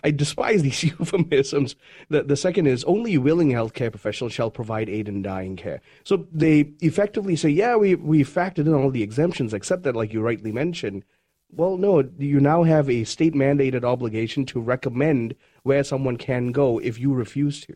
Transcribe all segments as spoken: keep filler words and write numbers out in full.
I despise these euphemisms. The, the second is only willing healthcare professionals shall provide aid in dying care. So they effectively say, yeah, we, we factored in all the exemptions, except that, like you rightly mentioned, well, no, you now have a state-mandated obligation to recommend where someone can go if you refuse to.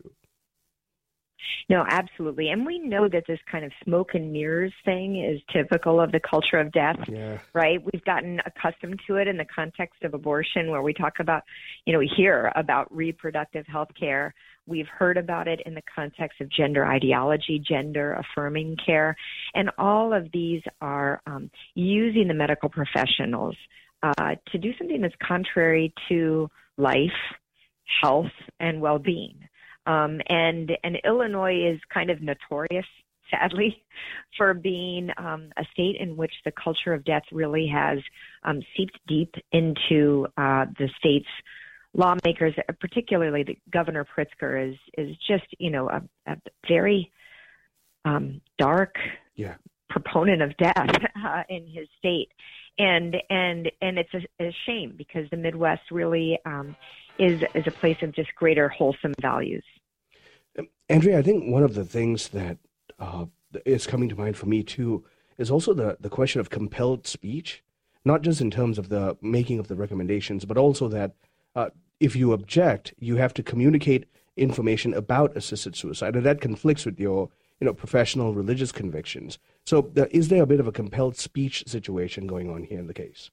No, absolutely. And we know that this kind of smoke and mirrors thing is typical of the culture of death, yeah. right? We've gotten accustomed to it in the context of abortion, where we talk about, you know, we hear about reproductive health care. We've heard about it in the context of gender ideology, gender affirming care. And all of these are um, using the medical professionals uh, to do something that's contrary to life, health, and well-being. Um, and, and Illinois is kind of notorious, sadly, for being um, a state in which the culture of death really has um, seeped deep into uh, the state's lawmakers, particularly the Governor Pritzker is is just, you know, a, a very um, dark yeah. proponent of death uh, in his state. And and and it's a, a shame, because the Midwest really um, is is a place of just greater wholesome values. Andrea, I think one of the things that uh, is coming to mind for me too is also the, the question of compelled speech, not just in terms of the making of the recommendations, but also that uh, if you object, you have to communicate information about assisted suicide, and that conflicts with your you know professional religious convictions. So uh, is there a bit of a compelled speech situation going on here in the case?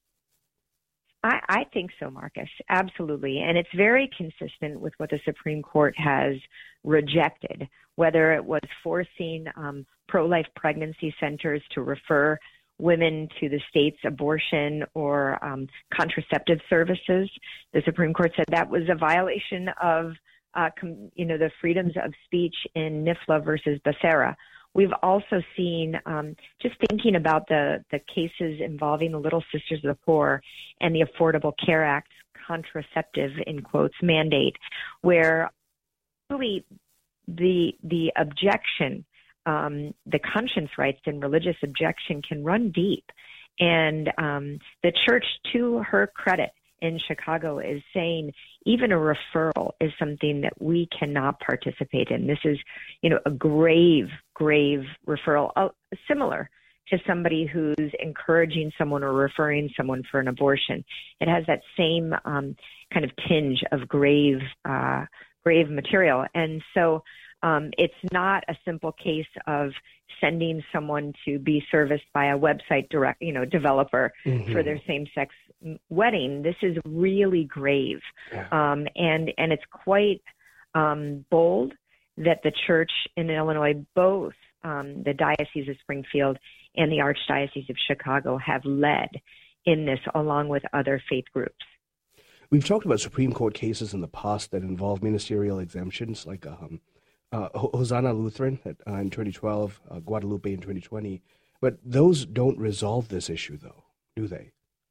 I, I think so, Marcus. Absolutely. And it's very consistent with what the Supreme Court has rejected, whether it was forcing um, pro-life pregnancy centers to refer women to the state's abortion or um, contraceptive services. The Supreme Court said that was a violation of, uh, com- you know, the freedoms of speech in NIFLA versus Becerra. We've also seen, um, just thinking about the, the cases involving the Little Sisters of the Poor and the Affordable Care Act's contraceptive, in quotes, mandate, where really the the objection, um, the conscience rights and religious objection can run deep. And um, the church, to her credit, in Chicago is saying even a referral is something that we cannot participate in. This is, you know, a grave, grave referral, uh, similar to somebody who's encouraging someone or referring someone for an abortion. It has that same um, kind of tinge of grave, uh, grave material. And so um, it's not a simple case of sending someone to be serviced by a website direct, you know, developer mm-hmm. for their same-sex wedding. This is really grave. Yeah. Um, and, and it's quite um, bold that the church in Illinois, both um, the Diocese of Springfield and the Archdiocese of Chicago, have led in this along with other faith groups. We've talked about Supreme Court cases in the past that involve ministerial exemptions, like um, uh, Hosanna Lutheran uh, in twenty twelve, uh, Guadalupe in twenty twenty. But those don't resolve this issue, though, do they?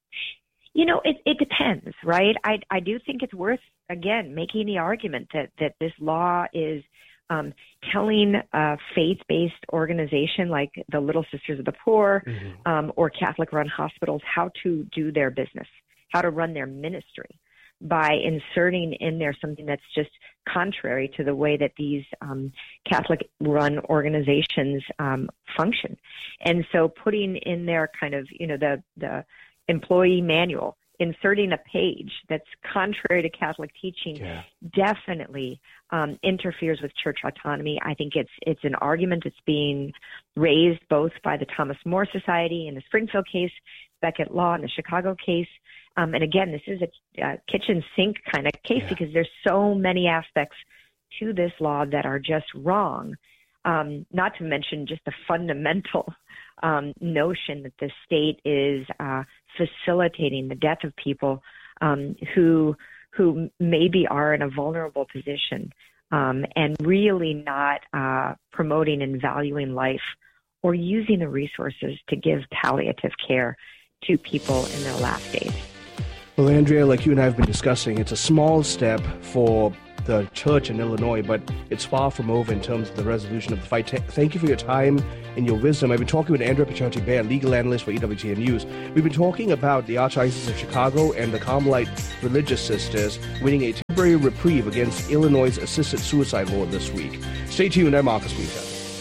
You know, it, it depends, right? I, I do think it's worth, again, making the argument that, that this law is um, telling a faith-based organization like the Little Sisters of the Poor mm-hmm. um, or Catholic-run hospitals how to do their business, how to run their ministry, by inserting in there something that's just contrary to the way that these um, Catholic-run organizations um, function. And so putting in there kind of, you know, the the employee manual, inserting a page that's contrary to Catholic teaching yeah. definitely um, interferes with church autonomy. I think it's it's an argument that's being raised both by the Thomas More Society in the Springfield case, Becket Law in the Chicago case. Um, and again, this is a uh, kitchen sink kind of case yeah. because there's so many aspects to this law that are just wrong, um, not to mention just the fundamental um, notion that the state is uh, facilitating the death of people um, who who maybe are in a vulnerable position um, and really not uh, promoting and valuing life or using the resources to give palliative care to people in their last days. Well, Andrea, like you and I have been discussing, it's a small step for the church in Illinois, but it's far from over in terms of the resolution of the fight. T- thank you for your time and your wisdom. I've been talking with Andrea Picciotti-Bear, legal analyst for E W T N News. We've been talking about the Archdiocese of Chicago and the Carmelite Religious Sisters winning a temporary reprieve against Illinois' assisted suicide law this week. Stay tuned. I'm Marcus Peter.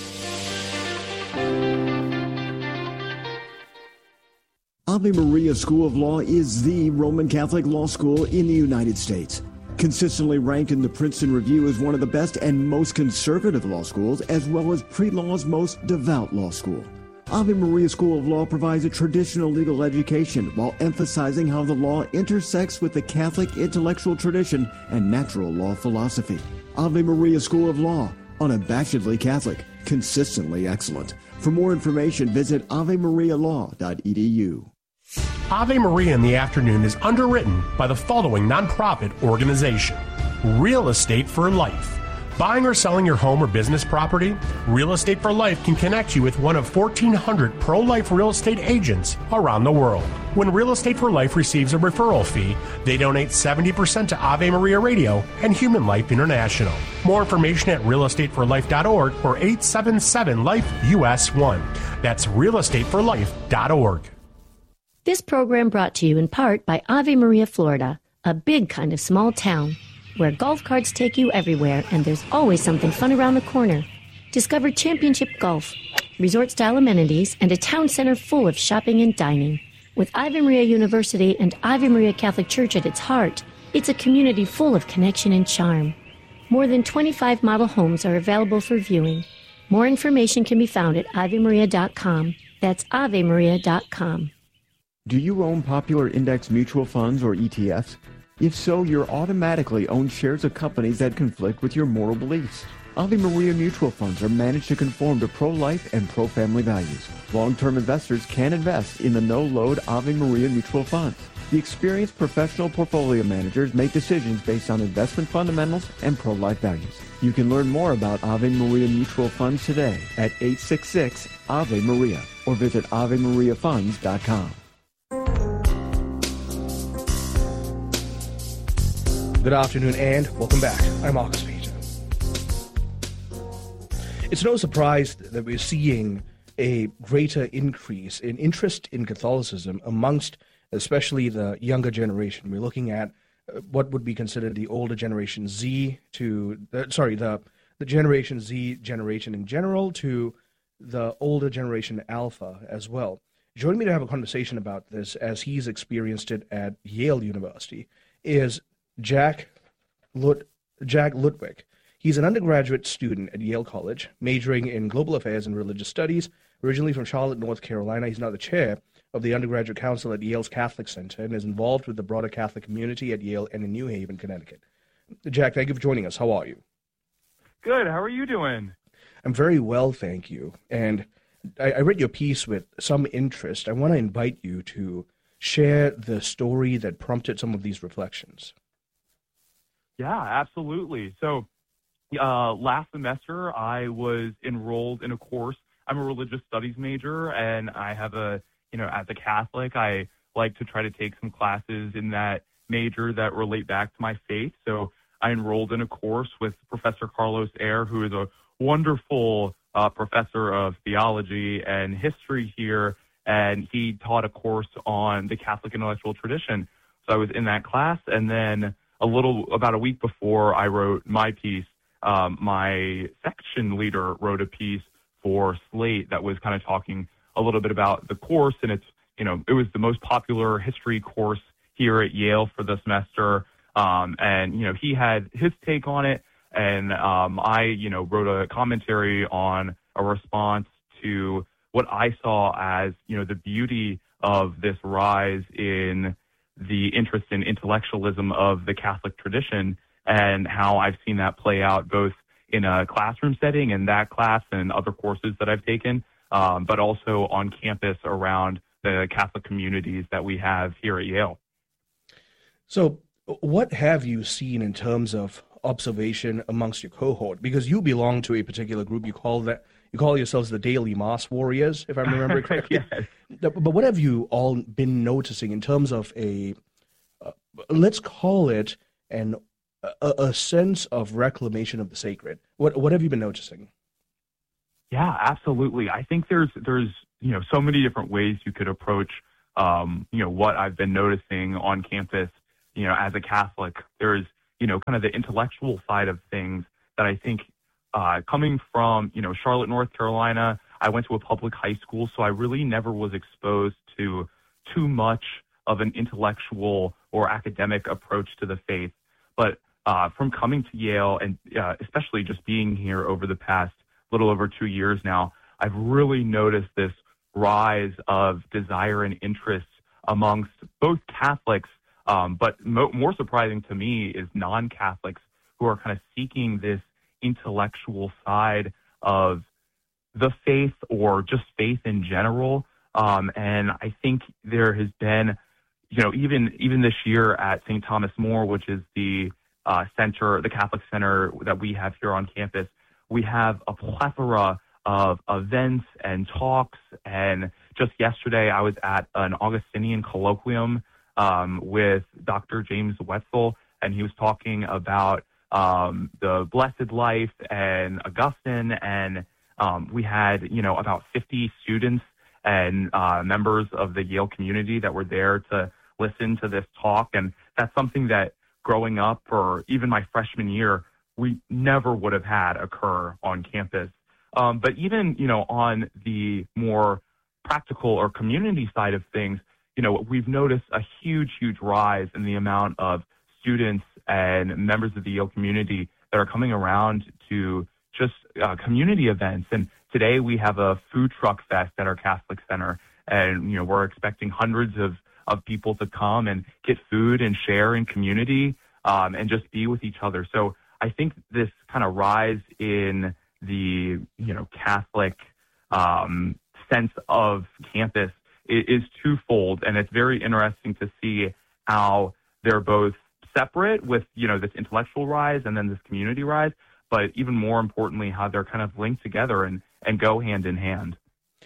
Ave Maria School of Law is the Roman Catholic law school in the United States. Consistently ranked in the Princeton Review as one of the best and most conservative law schools, as well as pre-law's most devout law school. Ave Maria School of Law provides a traditional legal education while emphasizing how the law intersects with the Catholic intellectual tradition and natural law philosophy. Ave Maria School of Law, unabashedly Catholic, consistently excellent. For more information, visit ave maria law dot e d u. Ave Maria in the Afternoon is underwritten by the following nonprofit organization: Real Estate for Life. Buying or selling your home or business property? Real Estate for Life can connect you with one of fourteen hundred pro-life real estate agents around the world. When Real Estate for Life receives a referral fee, they donate seventy percent to Ave Maria Radio and Human Life International. More information at real estate for life dot org or eight seven seven life U S one. That's real estate for life dot org. This program brought to you in part by Ave Maria, Florida, a big kind of small town where golf carts take you everywhere and there's always something fun around the corner. Discover championship golf, resort-style amenities, and a town center full of shopping and dining. With Ave Maria University and Ave Maria Catholic Church at its heart, it's a community full of connection and charm. More than twenty-five model homes are available for viewing. More information can be found at ave maria dot com. That's ave maria dot com. Do you own popular index mutual funds or E T Fs? If so, you're automatically own shares of companies that conflict with your moral beliefs. Ave Maria mutual funds are managed to conform to pro-life and pro-family values. Long-term investors can invest in the no-load Ave Maria mutual funds. The experienced professional portfolio managers make decisions based on investment fundamentals and pro-life values. You can learn more about Ave Maria mutual funds today at eight six six Ave Maria or visit ave maria funds dot com. Good afternoon and welcome back. I'm Marcus Peter. It's no surprise that we're seeing a greater increase in interest in Catholicism amongst especially the younger generation. We're looking at what would be considered the older generation Z to, uh, sorry, the, the Generation Z generation in general to the older generation Alpha as well. Joining me to have a conversation about this, as he's experienced it at Yale University, is Jack Lut- Jack Ludwig. He's an undergraduate student at Yale College, majoring in global affairs and religious studies. Originally from Charlotte, North Carolina, he's now the chair of the undergraduate council at Yale's Catholic Center and is involved with the broader Catholic community at Yale and in New Haven, Connecticut. Jack, thank you for joining us. How are you? Good. How are you doing? I'm very well, thank you. And I, I read your piece with some interest. I want to invite you to share the story that prompted some of these reflections. Yeah, absolutely. So uh, last semester, I was enrolled in a course. I'm a religious studies major, and I have a, you know, as a Catholic, I like to try to take some classes in that major that relate back to my faith. So I enrolled in a course with Professor Carlos Ayer, who is a wonderful uh, professor of theology and history here, and he taught a course on the Catholic intellectual tradition. So I was in that class, and then a little, about a week before I wrote my piece, um, my section leader wrote a piece for Slate that was kind of talking a little bit about the course, and it's, you know, it was the most popular history course here at Yale for the semester, um, and, you know, he had his take on it, and um, I, you know, wrote a commentary on a response to what I saw as, you know, the beauty of this rise in the interest in intellectualism of the Catholic tradition, and how I've seen that play out both in a classroom setting in that class and other courses that I've taken, um, but also on campus around the Catholic communities that we have here at Yale. So what have you seen in terms of observation amongst your cohort? Because you belong to a particular group. You call that you call yourselves the Daily Mass Warriors, if I remember correctly. Yes. But what have you all been noticing in terms of a, uh, let's call it an a, a sense of reclamation of the sacred. What what have you been noticing? Yeah, absolutely. I think there's there's you know so many different ways you could approach um, you know what I've been noticing on campus. You know, as a Catholic, there's you know kind of the intellectual side of things that I think uh, coming from you know Charlotte, North Carolina. I went to a public high school, so I really never was exposed to too much of an intellectual or academic approach to the faith. But uh, from coming to Yale, and uh, especially just being here over the past little over two years now, I've really noticed this rise of desire and interest amongst both Catholics, um, but mo- more surprising to me is non-Catholics who are kind of seeking this intellectual side of the faith or just faith in general. Um, and I think there has been, you know, even even this year at Saint Thomas More, which is the uh, center, the Catholic center that we have here on campus, we have a plethora of events and talks. And just yesterday, I was at an Augustinian colloquium um, with Doctor James Wetzel, and he was talking about um, the blessed life and Augustine. And um, we had, you know, about fifty students and uh, members of the Yale community that were there to listen to this talk. And that's something that growing up, or even my freshman year, we never would have had occur on campus. Um, but even, you know, on the more practical or community side of things, you know, we've noticed a huge, huge rise in the amount of students and members of the Yale community that are coming around to just uh, community events. And today we have a food truck fest at our Catholic Center, and, you know, we're expecting hundreds of, of people to come and get food and share in community um, and just be with each other. So I think this kind of rise in the, you know, Catholic um, sense of campus is, is twofold, and it's very interesting to see how they're both separate with, you know, this intellectual rise and then this community rise, but even more importantly, how they're kind of linked together and, and go hand in hand.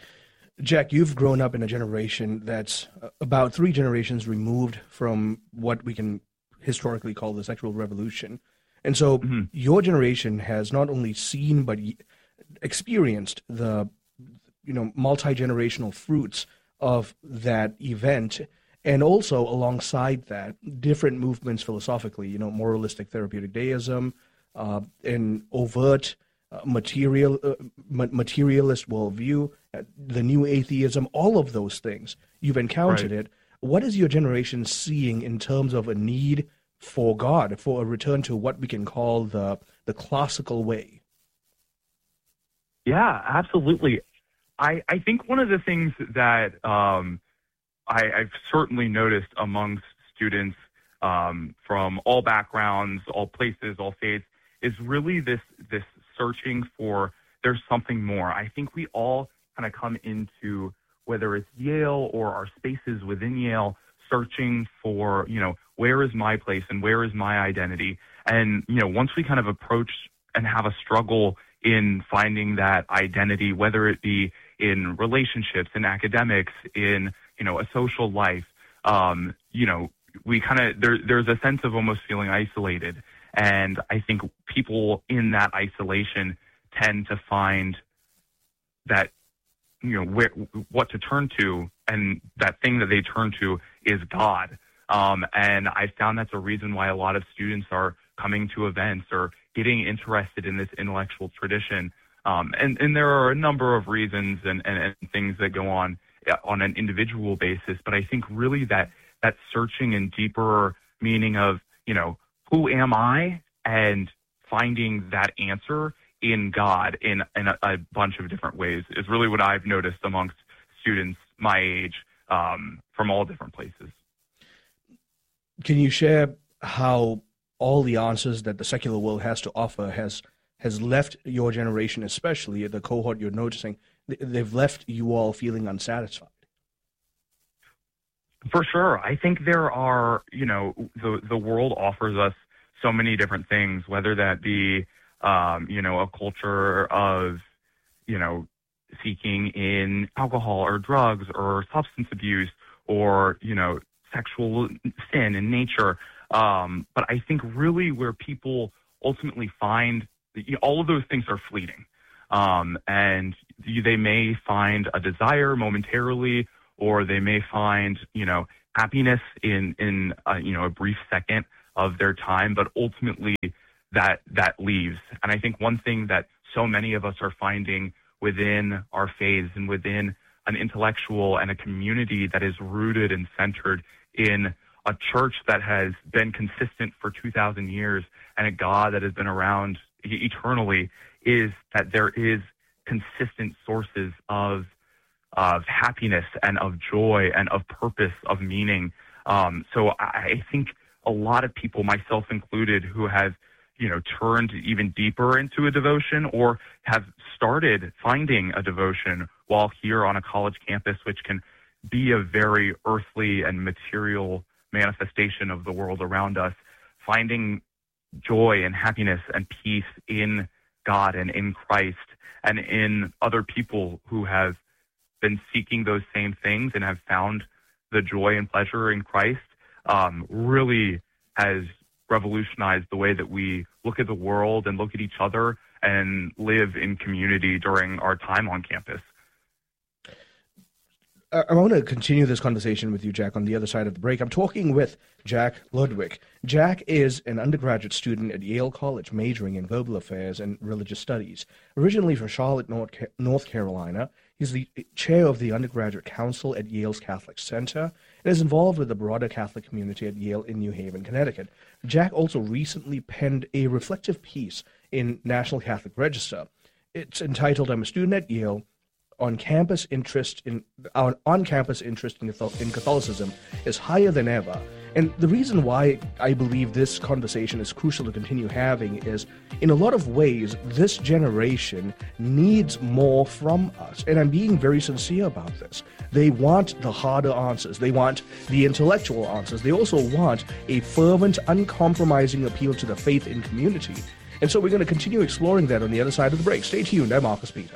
Jack, you've grown up in a generation that's about three generations removed from what we can historically call the sexual revolution. And so mm-hmm. your generation has not only seen but experienced the, you know, multi-generational fruits of that event, and also alongside that, different movements philosophically, you know, moralistic therapeutic deism, uh, an overt uh, material uh, materialist worldview, uh, the new atheism, all of those things. You've encountered right. it. What is your generation seeing in terms of a need for God, for a return to what we can call the the classical way? Yeah, absolutely. I, I think one of the things that um, I, I've certainly noticed amongst students um, from all backgrounds, all places, all faiths, is really this this searching for there's something more. I think we all kind of come into, whether it's Yale or our spaces within Yale, searching for, you know, where is my place and where is my identity? And, you know, once we kind of approach and have a struggle in finding that identity, whether it be in relationships, in academics, in, you know, a social life, um, you know, we kind of, there, there's a sense of almost feeling isolated. And I think people in that isolation tend to find that, you know, where, what to turn to, and that thing that they turn to is God. Um, and I found that's a reason why a lot of students are coming to events or getting interested in this intellectual tradition. Um, and, and there are a number of reasons and, and, and things that go on on an individual basis. But I think really that, that searching and deeper meaning of, you know, who am I? And finding that answer in God in, in a, a bunch of different ways is really what I've noticed amongst students my age um, from all different places. Can you share how all the answers that the secular world has to offer has has left your generation, especially the cohort you're noticing, they've left you all feeling unsatisfied? For sure. I think there are, you know, the the world offers us so many different things, whether that be, um, you know, a culture of, you know, seeking in alcohol or drugs or substance abuse or, you know, sexual sin in nature. Um, but I think really where people ultimately find, you know, all of those things are fleeting. Um, and they may find a desire momentarily, or they may find, you know, happiness in, in uh, you know, a brief second of their time, but ultimately that, that leaves. And I think one thing that so many of us are finding within our faiths and within an intellectual and a community that is rooted and centered in a church that has been consistent for two thousand years and a God that has been around eternally, is that there is consistent sources of of happiness and of joy and of purpose, of meaning. Um, so I, I think a lot of people, myself included, who have, you know, turned even deeper into a devotion or have started finding a devotion while here on a college campus, which can be a very earthly and material manifestation of the world around us, finding joy and happiness and peace in God and in Christ and in other people who have been seeking those same things and have found the joy and pleasure in Christ, um, really has revolutionized the way that we look at the world and look at each other and live in community during our time on campus. I want to continue this conversation with you, Jack, on the other side of the break. I'm talking with Jack Ludwig. Jack is an undergraduate student at Yale College, majoring in global affairs and religious studies. Originally from Charlotte, North Carolina, he's the chair of the undergraduate council at Yale's Catholic Center and is involved with the broader Catholic community at Yale in New Haven, Connecticut. Jack also recently penned a reflective piece in National Catholic Register. It's entitled, "I'm a Student at Yale, On-campus interest in on, on-campus interest in, in Catholicism is higher than ever." And the reason why I believe this conversation is crucial to continue having is, in a lot of ways, this generation needs more from us. And I'm being very sincere about this. They want the harder answers. They want the intellectual answers. They also want a fervent, uncompromising appeal to the faith in community. And so we're going to continue exploring that on the other side of the break. Stay tuned. I'm Marcus Peter.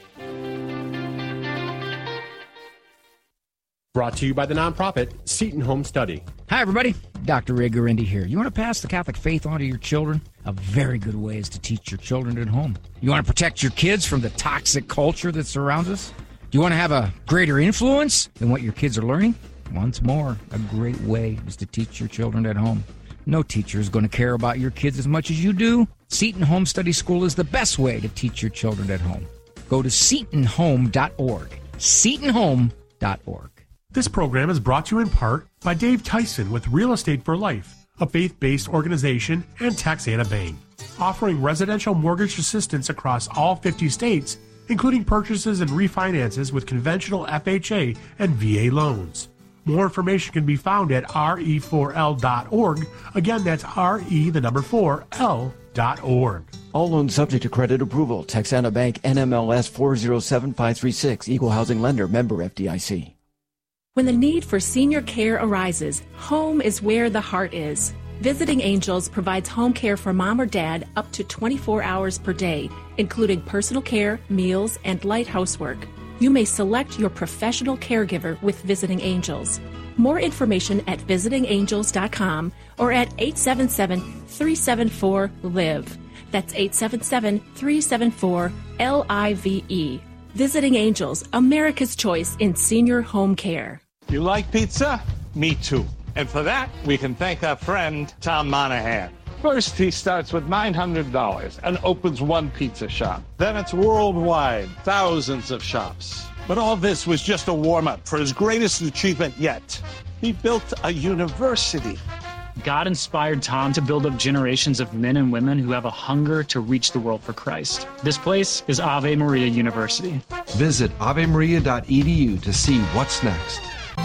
Brought to you by the nonprofit Seton Home Study. Hi, everybody. Doctor Ray Guarendi here. You want to pass the Catholic faith on to your children? A very good way is to teach your children at home. You want to protect your kids from the toxic culture that surrounds us? Do you want to have a greater influence than what your kids are learning? Once more, a great way is to teach your children at home. No teacher is going to care about your kids as much as you do. Seton Home Study School is the best way to teach your children at home. Go to seton home dot org. seton home dot org. This program is brought to you in part by Dave Tyson with Real Estate for Life, a faith-based organization, and Texana Bank, offering residential mortgage assistance across all fifty states, including purchases and refinances with conventional F H A and V A loans. More information can be found at R E four L dot org. Again, that's R E, the number four, L dot org. All loans subject to credit approval. Texana Bank, N M L S four zero seven five three six. Equal housing lender. Member F D I C. When the need for senior care arises, home is where the heart is. Visiting Angels provides home care for mom or dad up to twenty-four hours per day, including personal care, meals, and light housework. You may select your professional caregiver with Visiting Angels. More information at visiting angels dot com or at eight seven seven, three seven four, L I V E. That's eight seven seven, three seven four, L I V E. Visiting Angels, America's choice in senior home care. You like pizza? Me too. And for that, we can thank our friend, Tom Monahan. First, he starts with nine hundred dollars and opens one pizza shop. Then it's worldwide, thousands of shops. But all this was just a warm-up for his greatest achievement yet. He built a university. God inspired Tom to build up generations of men and women who have a hunger to reach the world for Christ. This place is Ave Maria University. Visit ave maria dot e d u to see what's next.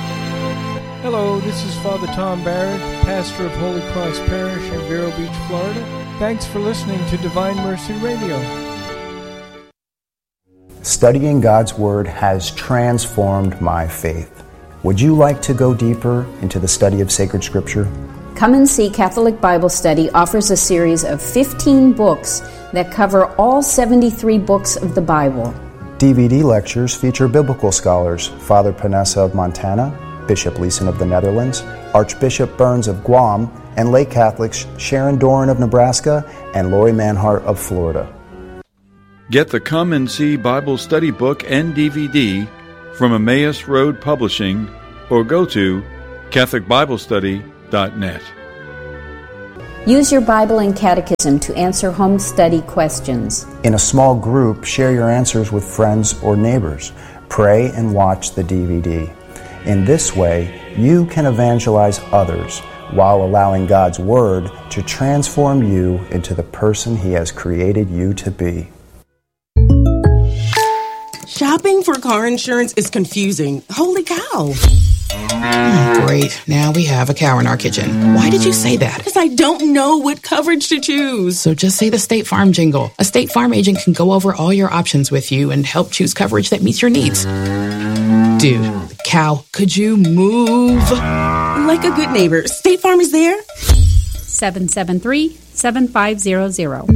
Hello, this is Father Tom Barrett, pastor of Holy Cross Parish in Vero Beach, Florida. Thanks for listening to Divine Mercy Radio. Studying God's Word has transformed my faith. Would you like to go deeper into the study of sacred Scripture? Come and See Catholic Bible Study offers a series of fifteen books that cover all seventy-three books of the Bible. D V D lectures feature biblical scholars Father Panessa of Montana, Bishop Leeson of the Netherlands, Archbishop Burns of Guam, and lay Catholics Sharon Doran of Nebraska and Lori Manhart of Florida. Get the Come and See Bible Study Book and D V D from Emmaus Road Publishing or go to Catholic Bible Study dot net. Use your Bible and Catechism to answer home study questions. In a small group, share your answers with friends or neighbors. Pray and watch the D V D. In this way, you can evangelize others while allowing God's Word to transform you into the person He has created you to be. Shopping for car insurance is confusing. Holy cow. Great. Now we have a cow in our kitchen. Why did you say that? Because I don't know what coverage to choose. So just say the State Farm jingle. A State Farm agent can go over all your options with you and help choose coverage that meets your needs. Dude, cow, could you move? Like a good neighbor, State Farm is there. seven seven three, seven five zero zero.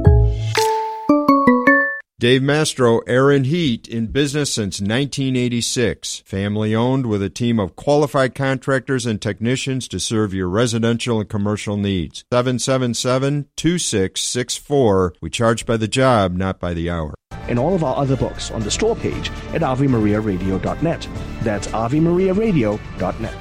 Dave Mastro, Aaron Heat, in business since nineteen eighty-six. Family owned with a team of qualified contractors and technicians to serve your residential and commercial needs. seven seven seven, two six six four. We charge by the job, not by the hour. And all of our other books on the store page at ave maria radio dot net. That's ave maria radio dot net.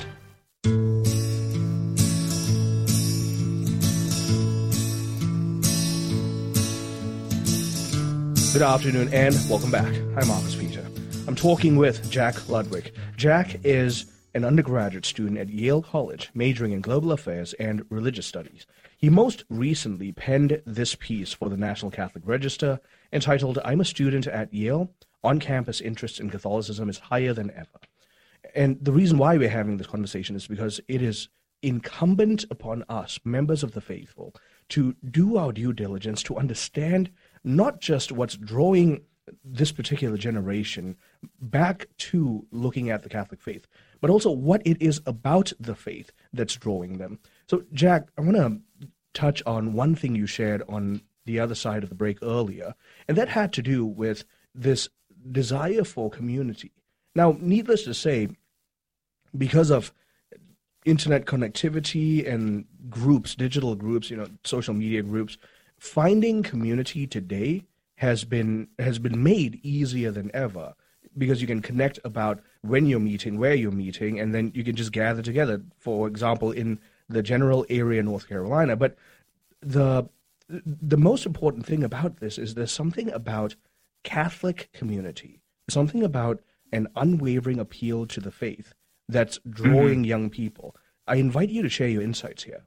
Good afternoon and welcome back. I'm Marcus Peter. I'm talking with Jack Ludwig. Jack is an undergraduate student at Yale College, majoring in global affairs and religious studies. He most recently penned this piece for the National Catholic Register entitled, I'm a Student at Yale. On-campus interest in Catholicism is higher than ever. And the reason why we're having this conversation is because it is incumbent upon us, members of the faithful, to do our due diligence to understand not just what's drawing this particular generation back to looking at the Catholic faith, but also what it is about the faith that's drawing them. So, Jack, I want to touch on one thing you shared on the other side of the break earlier, and that had to do with this desire for community. Now, needless to say, because of internet connectivity and groups, digital groups, you know, social media groups, finding community today has been has been made easier than ever because you can connect about when you're meeting, where you're meeting, and then you can just gather together, for example, in the general area in North Carolina. But the the most important thing about this is there's something about Catholic community, something about an unwavering appeal to the faith that's drawing mm-hmm. young people. I invite you to share your insights here.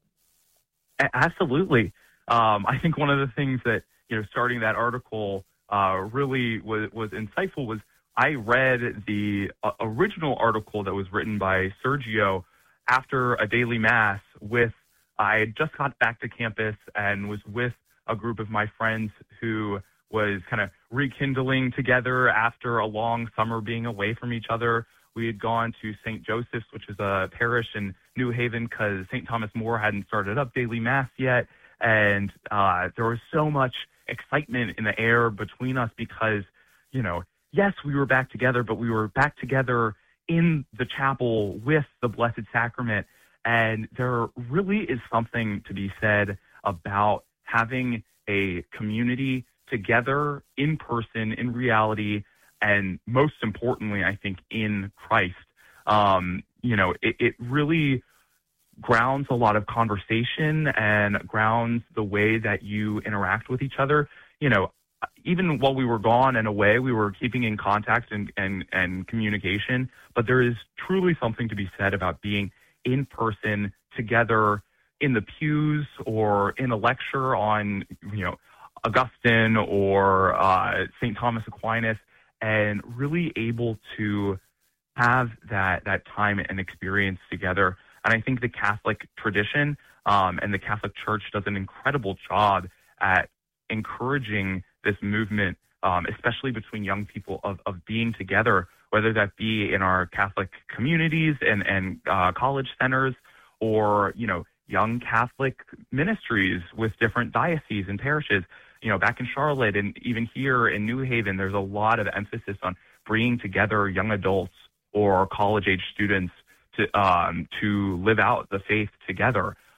Absolutely. Um, I think one of the things that, you know, starting that article uh, really was, was insightful was I read the uh, original article that was written by Sergio after a daily mass with, I had just got back to campus and was with a group of my friends who was kind of rekindling together after a long summer being away from each other. We had gone to Saint Joseph's, which is a parish in New Haven, because Saint Thomas More hadn't started up daily mass yet. And uh, there was so much excitement in the air between us because, you know, yes, we were back together, but we were back together in the chapel with the Blessed Sacrament. And there really is something to be said about having a community together in person, in reality, and most importantly, I think, in Christ. Um, you know, it, it really grounds a lot of conversation and grounds the way that you interact with each other. You know, even while we were gone and away, we were keeping in contact and, and, and communication, but there is truly something to be said about being in person together in the pews or in a lecture on, you know, Augustine or uh, Saint Thomas Aquinas, and really able to have that, that time and experience together. And I think the Catholic tradition um, and the Catholic Church does an incredible job at encouraging this movement, um, especially between young people, of, of being together, whether that be in our Catholic communities and, and uh, college centers, or, you know, young Catholic ministries with different dioceses and parishes. You know, back in Charlotte and even here in New Haven, there's a lot of emphasis on bringing together young adults or college-age students to um, to live out the faith together.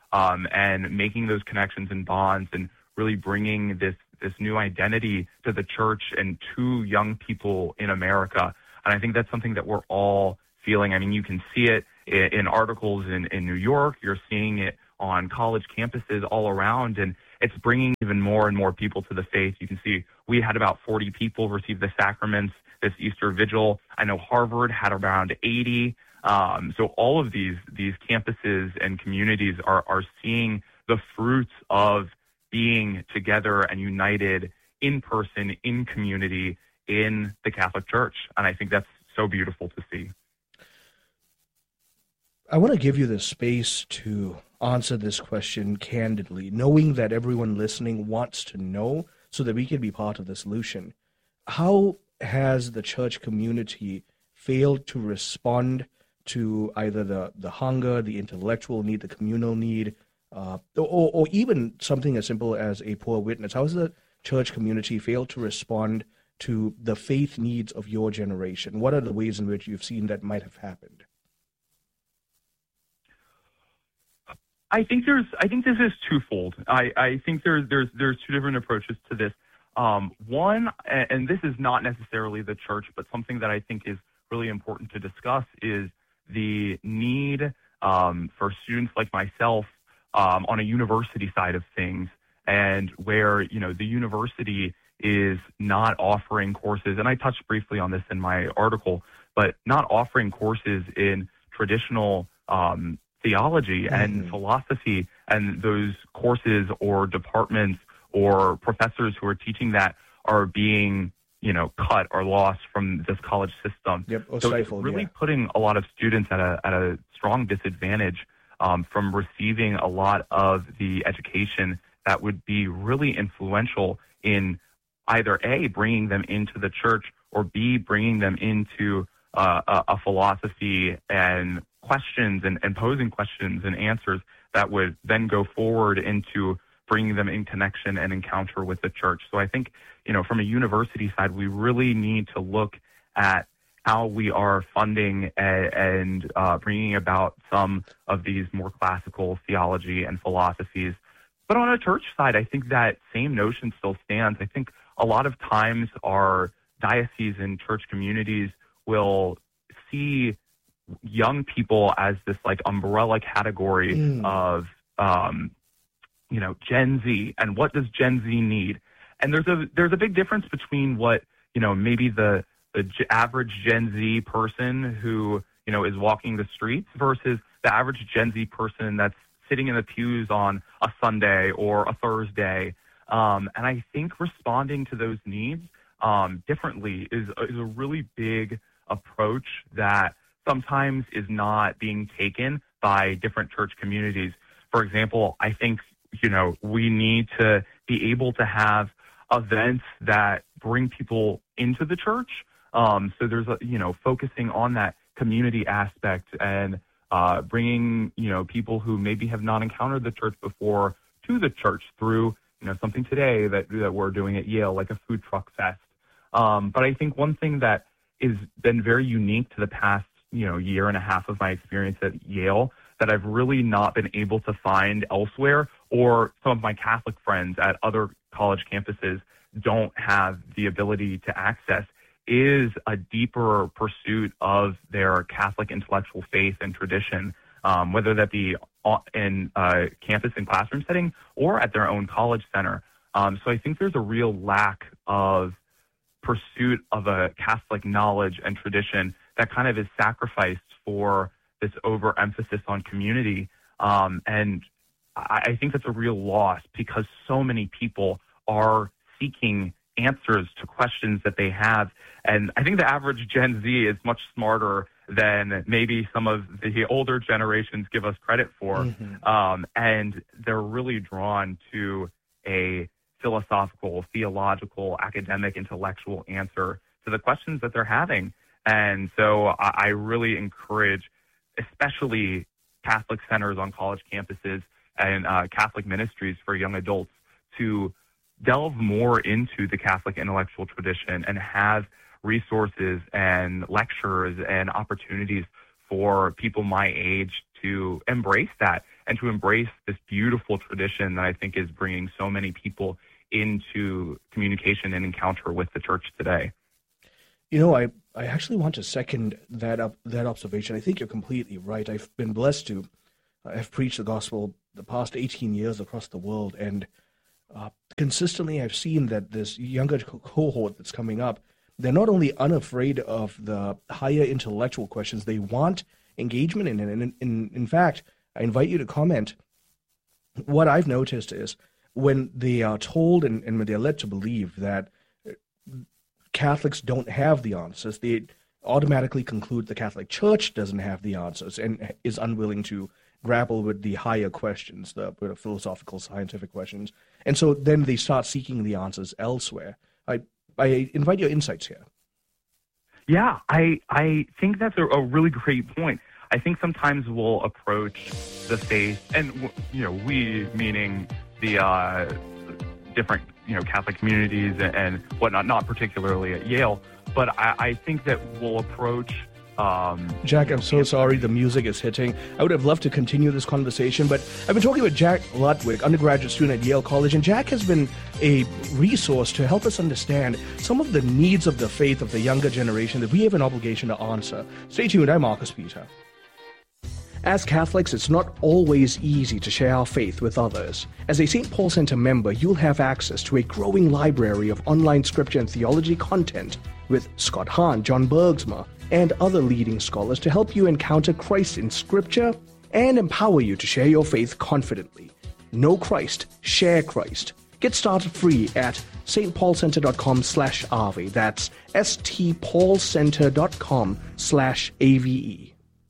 um, and making those connections and bonds and really bringing this, this new identity to the church and to young people in America. And I think that's something that we're all feeling. I mean, you can see it in, in articles in, in New York. You're seeing it on college campuses all around, and it's bringing even more and more people to the faith. You can see we had about forty people receive the sacraments this Easter Vigil. I know Harvard had around eighty. Um, so all of these these campuses and communities are, are seeing the fruits of being together and united in person, in community, in the Catholic Church. And I think that's so beautiful to see. I want to give you the space to answer this question candidly, knowing that everyone listening wants to know so that we can be part of the solution. How has the church community failed to respond to either the, the hunger, the intellectual need, the communal need, uh, or, or even something as simple as a poor witness? How has the church community failed to respond to the faith needs of your generation? What are the ways in which you've seen that might have happened? I think there's. I think this is twofold. I, I think there's there's there's two different approaches to this. Um, one, and this is not necessarily the church, but something that I think is really important to discuss is the need um, for students like myself um, on a university side of things, and where you know the university is not offering courses. And I touched briefly on this in my article, but not offering courses in traditional Um, theology and mm-hmm. philosophy, and those courses or departments or professors who are teaching that are being, you know, cut or lost from this college system. Yep, so stifled, it's really yeah. putting a lot of students at a at a strong disadvantage um, from receiving a lot of the education that would be really influential in either A, bringing them into the church, or B, bringing them into uh, a, a philosophy and questions and, and posing questions and answers that would then go forward into bringing them in connection and encounter with the church. So I think, you know, from a university side, we really need to look at how we are funding and, and uh, bringing about some of these more classical theology and philosophies. But on a church side, I think that same notion still stands. I think a lot of times our diocese and church communities will see young people as this like umbrella category mm. of, um, you know, Gen Z, and what does Gen Z need? And there's a there's a big difference between what, you know, maybe the the g- average Gen Z person who, you know, is walking the streets versus the average Gen Z person that's sitting in the pews on a Sunday or a Thursday. Um, and I think responding to those needs um, differently is is a really big approach that sometimes is not being taken by different church communities. For example, I think, you know, we need to be able to have events that bring people into the church. Um, so there's, a, you know, focusing on that community aspect and uh, bringing, you know, people who maybe have not encountered the church before to the church through, you know, something today that, that we're doing at Yale, like a food truck fest. Um, but I think one thing that has been very unique to the past you know, year and a half of my experience at Yale that I've really not been able to find elsewhere, or some of my Catholic friends at other college campuses don't have the ability to access, is a deeper pursuit of their Catholic intellectual faith and tradition, um, whether that be in uh, campus and classroom setting or at their own college center. Um, so I think there's a real lack of pursuit of a Catholic knowledge and tradition that kind of is sacrificed for this overemphasis on community. Um, and I, I think that's a real loss, because so many people are seeking answers to questions that they have. And I think the average Gen Z is much smarter than maybe some of the older generations give us credit for. Mm-hmm. Um, and they're really drawn to a philosophical, theological, academic, intellectual answer to the questions that they're having. And so I really encourage, especially Catholic centers on college campuses and uh, Catholic ministries for young adults, to delve more into the Catholic intellectual tradition and have resources and lectures and opportunities for people my age to embrace that and to embrace this beautiful tradition that I think is bringing so many people into communication and encounter with the church today. You know, I, I actually want to second that up, that observation. I think you're completely right. I've been blessed to uh, have preached the gospel the past eighteen years across the world, and uh, consistently I've seen that this younger co- cohort that's coming up, they're not only unafraid of the higher intellectual questions, they want engagement in it. And in, in, in fact, I invite you to comment. What I've noticed is when they are told and, and when they're led to believe that Catholics don't have the answers, they automatically conclude the Catholic Church doesn't have the answers and is unwilling to grapple with the higher questions, the, the philosophical, scientific questions. And so then they start seeking the answers elsewhere. I, I invite your insights here. Yeah, I I think that's a, a really great point. I think sometimes we'll approach the faith, and you know, we meaning the uh, different you know Catholic communities and, and whatnot, not particularly at Yale, but I, I think that we'll approach. Um, Jack, I'm so sorry the music is hitting. I would have loved to continue this conversation, but I've been talking with Jack Ludwig, undergraduate student at Yale College, and Jack has been a resource to help us understand some of the needs of the faith of the younger generation that we have an obligation to answer. Stay tuned, I'm Marcus Peter. As Catholics, it's not always easy to share our faith with others. As a Saint Paul Center member, you'll have access to a growing library of online scripture and theology content with Scott Hahn, John Bergsma, and other leading scholars to help you encounter Christ in Scripture and empower you to share your faith confidently. Know Christ, share Christ. Get started free at stpaulcenter.com slash AVE. That's stpaulcenter.com slash AVE.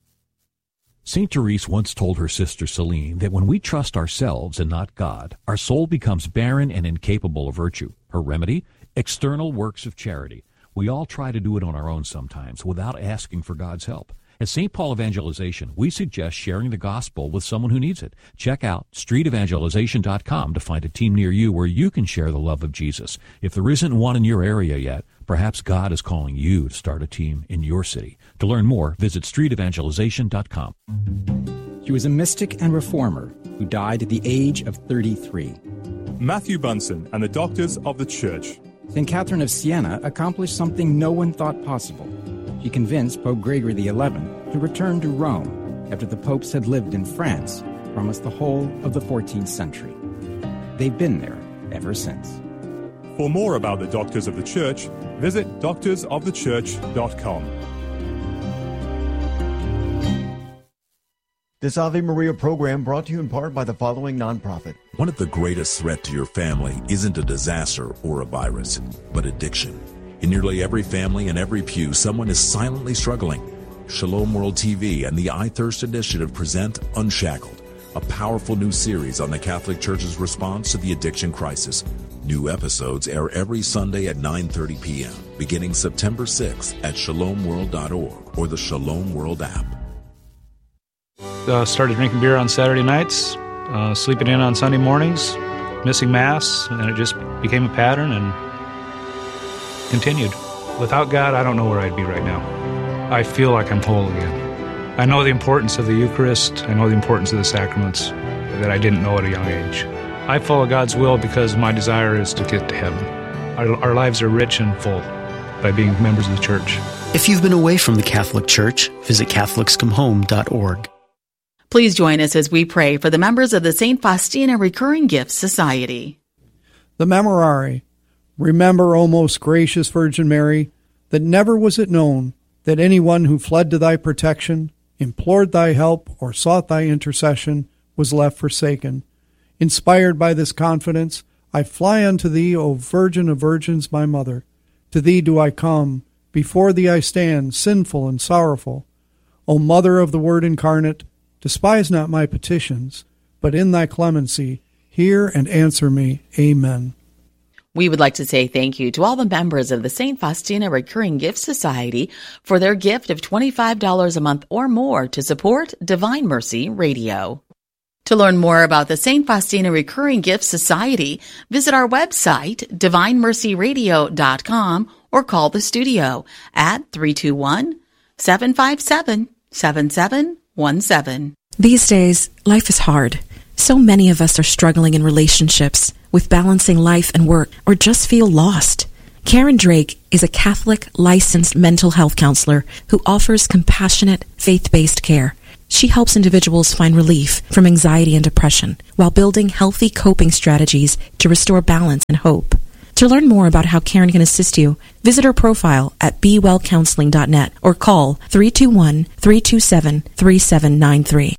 Saint Therese once told her sister Celine that when we trust ourselves and not God, our soul becomes barren and incapable of virtue. Her remedy? External works of charity. We all try to do it on our own sometimes without asking for God's help. At Saint Paul Evangelization, we suggest sharing the gospel with someone who needs it. Check out street evangelization dot com to find a team near you where you can share the love of Jesus. If there isn't one in your area yet, perhaps God is calling you to start a team in your city. To learn more, visit street evangelization dot com. He was a mystic and reformer who died at the age of thirty-three. Matthew Bunson and the Doctors of the Church. Saint Catherine of Siena accomplished something no one thought possible. She convinced Pope Gregory the eleventh to return to Rome after the popes had lived in France for almost the whole of the fourteenth century. They've been there ever since. For more about the Doctors of the Church, visit doctors of the church dot com. This Ave Maria program brought to you in part by the following nonprofit. One of the greatest threats to your family isn't a disaster or a virus, but addiction. In nearly every family and every pew, someone is silently struggling. Shalom World T V and the I Thirst Initiative present Unshackled, a powerful new series on the Catholic Church's response to the addiction crisis. New episodes air every Sunday at nine thirty p.m., beginning September sixth at shalom world dot org or the Shalom World app. Uh, started drinking beer on Saturday nights, uh, sleeping in on Sunday mornings, missing Mass, and it just became a pattern and continued. Without God, I don't know where I'd be right now. I feel like I'm whole again. I know the importance of the Eucharist. I know the importance of the sacraments that I didn't know at a young age. I follow God's will because my desire is to get to heaven. Our, our lives are rich and full by being members of the Church. If you've been away from the Catholic Church, visit catholics come home dot org. Please join us as we pray for the members of the Saint Faustina Recurring Gifts Society. The Memorare. Remember, O most gracious Virgin Mary, that never was it known that anyone who fled to thy protection, implored thy help, or sought thy intercession was left forsaken. Inspired by this confidence, I fly unto thee, O Virgin of Virgins, my Mother. To thee do I come, before thee I stand, sinful and sorrowful. O Mother of the Word incarnate, despise not my petitions, but in thy clemency hear and answer me. Amen. We would like to say thank you to all the members of the Saint Faustina Recurring Gift Society for their gift of twenty-five dollars a month or more to support Divine Mercy Radio. To learn more about the Saint Faustina Recurring Gift Society, visit our website, divine mercy radio dot com, or call the studio at three two one, seven five seven, seven seven one seven. These days, life is hard. So many of us are struggling in relationships, with balancing life and work, or just feel lost. Karen Drake is a Catholic licensed mental health counselor who offers compassionate, faith-based care. She helps individuals find relief from anxiety and depression while building healthy coping strategies to restore balance and hope. To learn more about how Karen can assist you, visit her profile at be well counseling dot net or call three two one, three two seven, three seven nine three.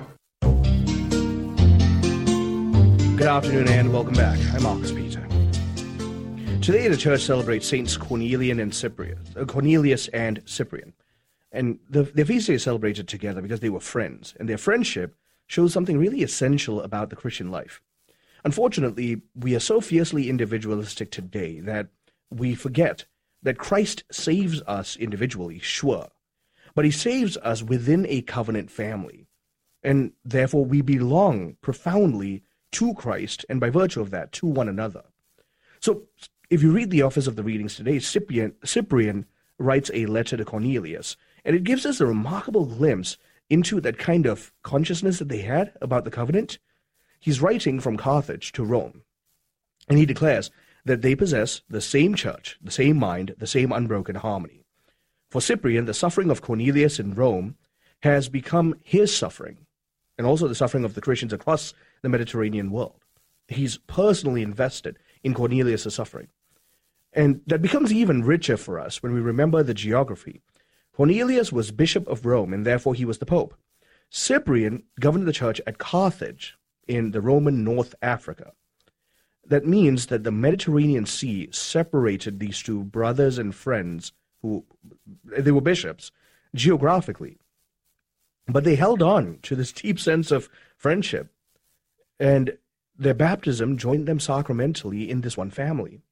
Good afternoon and welcome back. I'm Marcus Peter. Today the church celebrates Saints Cornelian and Cyprian, uh, Cornelius and Cyprian. And the, their feast day is celebrated together because they were friends, and their friendship shows something really essential about the Christian life. Unfortunately, we are so fiercely individualistic today that we forget that Christ saves us individually, sure, but he saves us within a covenant family, and therefore we belong profoundly to Christ, and by virtue of that, to one another. So, if you read the office of the readings today, Cyprian, Cyprian writes a letter to Cornelius, and it gives us a remarkable glimpse into that kind of consciousness that they had about the covenant. He's writing from Carthage to Rome, and he declares that they possess the same church, the same mind, the same unbroken harmony. For Cyprian, the suffering of Cornelius in Rome has become his suffering, and also the suffering of the Christians across the Mediterranean world. He's personally invested in Cornelius' suffering. And that becomes even richer for us when we remember the geography. Cornelius was Bishop of Rome, and therefore he was the Pope. Cyprian governed the church at Carthage in the Roman North Africa. That means that the Mediterranean Sea separated these two brothers and friends who, they were bishops, geographically. But they held on to this deep sense of friendship, and their baptism joined them sacramentally in this one family.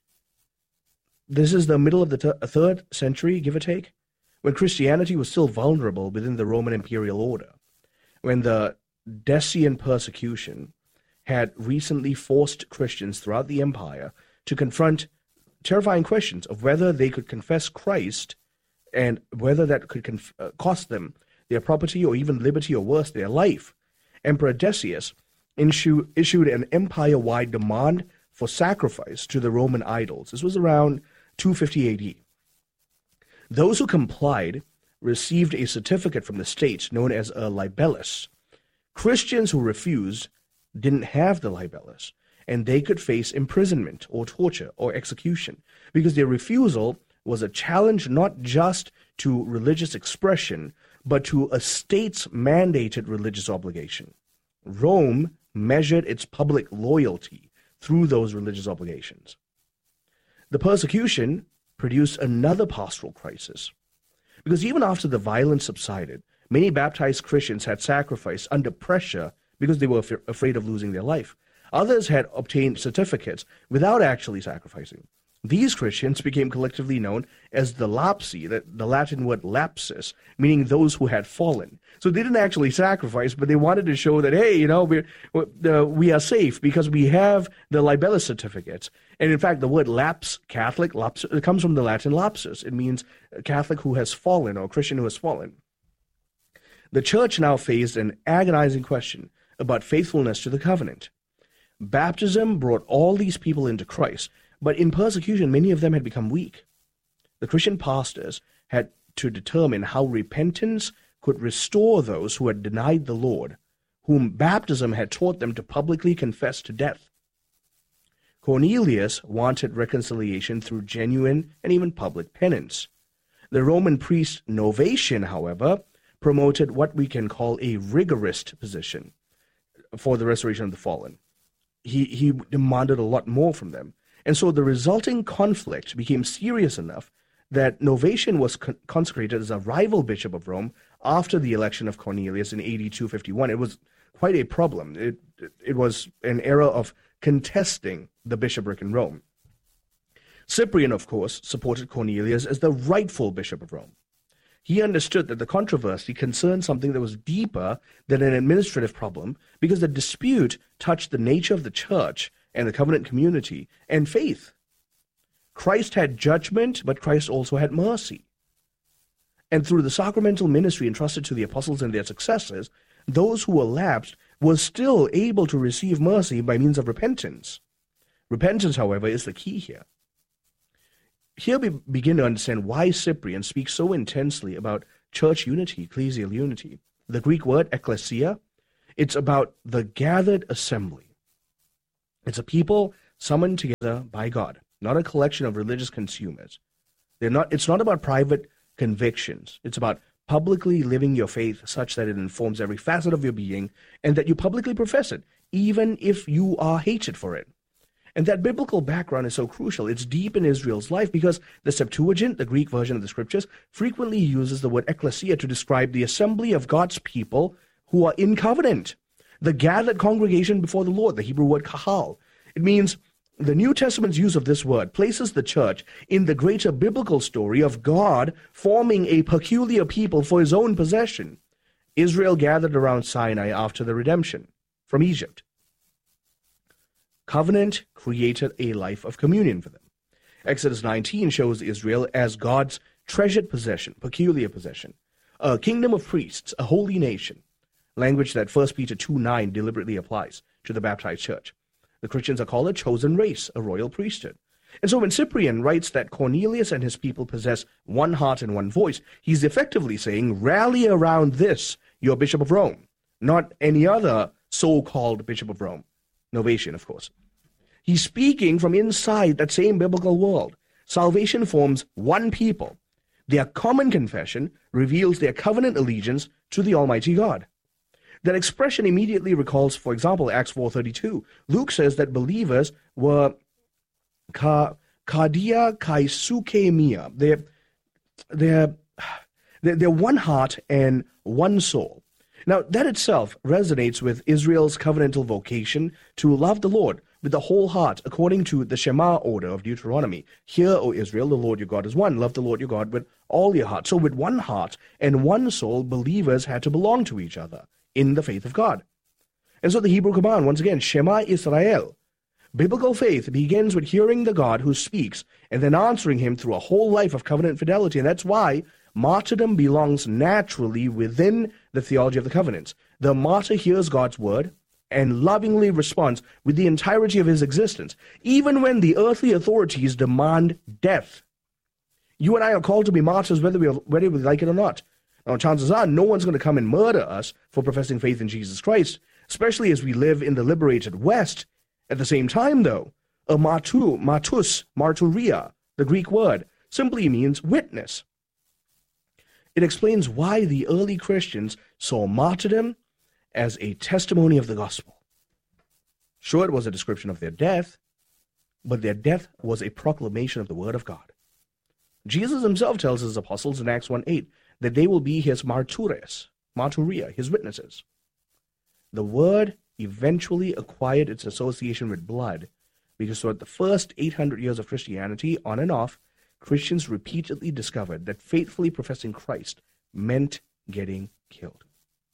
This is the middle of the ter- third century, give or take, when Christianity was still vulnerable within the Roman imperial order, when the Decian persecution had recently forced Christians throughout the empire to confront terrifying questions of whether they could confess Christ and whether that could conf- uh, cost them their property or even liberty or worse, their life. Emperor Decius issue, issued an empire-wide demand for sacrifice to the Roman idols. This was around two fifty A D. Those who complied received a certificate from the state known as a libellus. Christians who refused didn't have the libellus, and they could face imprisonment or torture or execution because their refusal was a challenge not just to religious expression, but to a state's mandated religious obligation. Rome measured its public loyalty through those religious obligations. The persecution produced another pastoral crisis, because even after the violence subsided, many baptized Christians had sacrificed under pressure because they were af- afraid of losing their life. Others had obtained certificates without actually sacrificing. These Christians became collectively known as the lapsi, the, the Latin word lapsus, meaning those who had fallen. So they didn't actually sacrifice, but they wanted to show that, hey, you know, we're, uh, we are safe because we have the libellus certificates. And in fact, the word laps, Catholic, lapsus, it comes from the Latin lapsus. It means a Catholic who has fallen or Christian who has fallen. The church now faced an agonizing question about faithfulness to the covenant. Baptism brought all these people into Christ, but in persecution, many of them had become weak. The Christian pastors had to determine how repentance could restore those who had denied the Lord, whom baptism had taught them to publicly confess to death. Cornelius wanted reconciliation through genuine and even public penance. The Roman priest Novatian, however, promoted what we can call a rigorist position for the restoration of the fallen. He, he demanded a lot more from them. And so the resulting conflict became serious enough that Novatian was con- consecrated as a rival bishop of Rome after the election of Cornelius in A D two fifty-one. It was quite a problem. It, it was an era of contesting the bishopric in Rome. Cyprian, of course, supported Cornelius as the rightful bishop of Rome. He understood that the controversy concerned something that was deeper than an administrative problem, because the dispute touched the nature of the church and the covenant community and faith. Christ had judgment, but Christ also had mercy. And through the sacramental ministry entrusted to the apostles and their successors, those who were lapsed were still able to receive mercy by means of repentance. Repentance, however, is the key here. Here we begin to understand why Cyprian speaks so intensely about church unity, ecclesial unity. The Greek word ekklesia, it's about the gathered assembly. It's a people summoned together by God, not a collection of religious consumers. They're not. It's not about private convictions. It's about publicly living your faith such that it informs every facet of your being and that you publicly profess it, even if you are hated for it. And that biblical background is so crucial. It's deep in Israel's life because the Septuagint, the Greek version of the scriptures, frequently uses the word ekklesia to describe the assembly of God's people who are in covenant, the gathered congregation before the Lord, the Hebrew word kahal. It means the New Testament's use of this word places the church in the greater biblical story of God forming a peculiar people for his own possession. Israel gathered around Sinai after the redemption from Egypt. Covenant created a life of communion for them. Exodus nineteen shows Israel as God's treasured possession, peculiar possession, a kingdom of priests, a holy nation, language that First Peter two nine deliberately applies to the baptized church. The Christians are called a chosen race, a royal priesthood. And so when Cyprian writes that Cornelius and his people possess one heart and one voice, he's effectively saying, rally around this, your Bishop of Rome, not any other so-called Bishop of Rome. Novatian, of course. He's speaking from inside that same biblical world. Salvation forms one people. Their common confession reveals their covenant allegiance to the Almighty God. That expression immediately recalls, for example, Acts four thirty-two. Luke says that believers were ka, kardia kaisukemia. They're, they're, they're, they're one heart and one soul. Now, that itself resonates with Israel's covenantal vocation to love the Lord with the whole heart, according to the Shema order of Deuteronomy. Hear, O Israel, the Lord your God is one. Love the Lord your God with all your heart. So with one heart and one soul, believers had to belong to each other in the faith of God. And so the Hebrew command, once again, Shema Israel. Biblical faith begins with hearing the God who speaks and then answering him through a whole life of covenant fidelity. And that's why martyrdom belongs naturally within the theology of the covenants. The martyr hears God's word and lovingly responds with the entirety of his existence, even when the earthly authorities demand death. You and I are called to be martyrs whether we, whether we like it or not. Now, chances are no one's going to come and murder us for professing faith in Jesus Christ, especially as we live in the liberated West. At the same time, though, a martu, martus, marturia, the Greek word, simply means witness. It explains why the early Christians saw martyrdom as a testimony of the gospel. Sure, it was a description of their death, but their death was a proclamation of the word of God. Jesus himself tells his apostles in Acts one eight that they will be his martures, marturia, his witnesses. The word eventually acquired its association with blood because throughout the first eight hundred years of Christianity, on and off, Christians repeatedly discovered that faithfully professing Christ meant getting killed.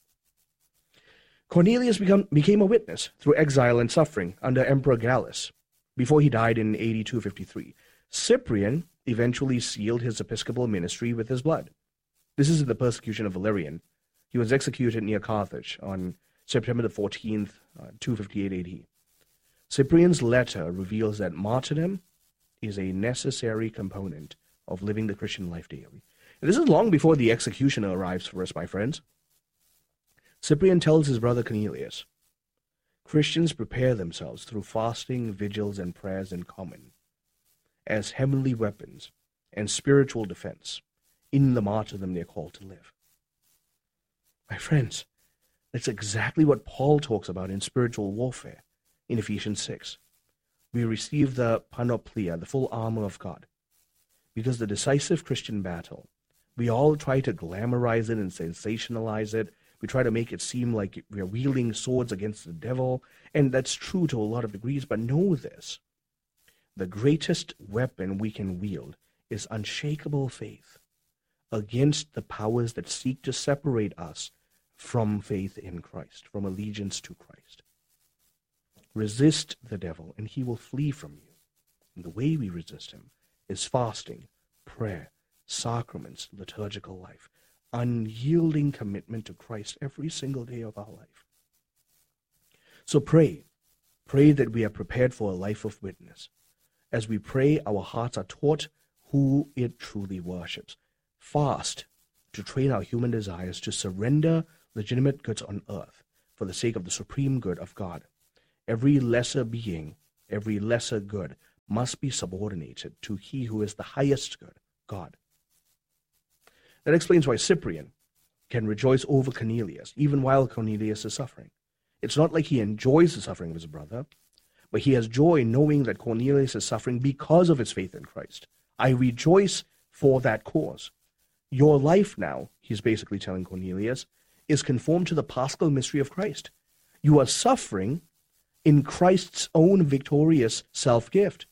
Cornelius become, became a witness through exile and suffering under Emperor Gallus before he died in A D two fifty-three. Cyprian eventually sealed his episcopal ministry with his blood. This is in the persecution of Valerian. He was executed near Carthage on September the fourteenth, uh, two fifty-eight A D. Cyprian's letter reveals that martyrdom is a necessary component of living the Christian life daily. And this is long before the executioner arrives for us, my friends. Cyprian tells his brother Cornelius, Christians prepare themselves through fasting, vigils, and prayers in common as heavenly weapons and spiritual defense in the martyrdom they're called to live. My friends, that's exactly what Paul talks about in spiritual warfare in Ephesians six. We receive the panoplia, the full armor of God, because the decisive Christian battle, we all try to glamorize it and sensationalize it. We try to make it seem like we are wielding swords against the devil, and that's true to a lot of degrees, but know this. The greatest weapon we can wield is unshakable faith against the powers that seek to separate us from faith in Christ, from allegiance to Christ. Resist the devil, and he will flee from you. And the way we resist him is fasting, prayer, sacraments, liturgical life, unyielding commitment to Christ every single day of our life. So pray. Pray that we are prepared for a life of witness. As we pray, our hearts are taught who it truly worships. Fast to train our human desires to surrender legitimate goods on earth for the sake of the supreme good of God. Every lesser being, every lesser good must be subordinated to he who is the highest good, God. That explains why Cyprian can rejoice over Cornelius, even while Cornelius is suffering. It's not like he enjoys the suffering of his brother, but he has joy knowing that Cornelius is suffering because of his faith in Christ. I rejoice for that cause. Your life now, he's basically telling Cornelius, is conformed to the paschal mystery of Christ. You are suffering in Christ's own victorious self-gift.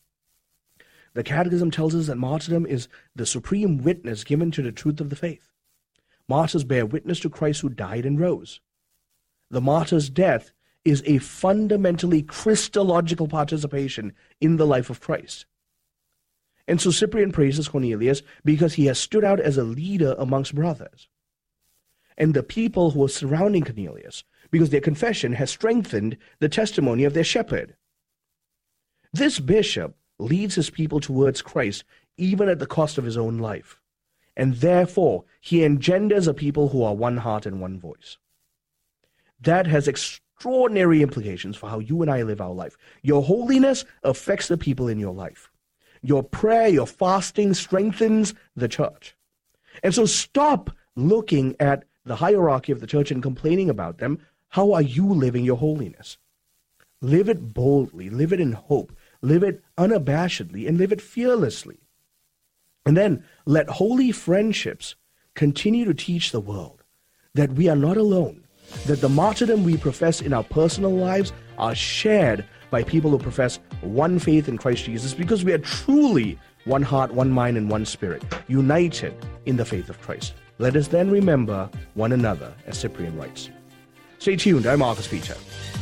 The Catechism tells us that martyrdom is the supreme witness given to the truth of the faith. Martyrs bear witness to Christ who died and rose. The martyr's death is a fundamentally Christological participation in the life of Christ. And so Cyprian praises Cornelius because he has stood out as a leader amongst brothers. And the people who are surrounding Cornelius, because their confession has strengthened the testimony of their shepherd. This bishop leads his people towards Christ even at the cost of his own life. And therefore, he engenders a people who are one heart and one voice. That has extraordinary implications for how you and I live our life. Your holiness affects the people in your life. Your prayer, your fasting strengthens the church. And so stop looking at the hierarchy of the church and complaining about them. How are you living your holiness? Live it boldly, live it in hope, live it unabashedly, and live it fearlessly. And then let holy friendships continue to teach the world that we are not alone, that the martyrdom we profess in our personal lives are shared by people who profess one faith in Christ Jesus, because we are truly one heart, one mind, and one spirit, united in the faith of Christ. Let us then remember one another, as Cyprian writes. Stay tuned. I'm Marcus Peter.